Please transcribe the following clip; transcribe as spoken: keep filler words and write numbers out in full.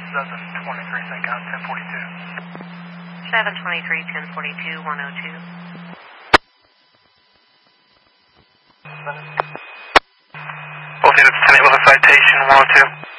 seven twenty-three, Syncon ten forty-two. seven twenty-three, ten forty-two, one oh two. Both units, ten eight with a citation, one oh two.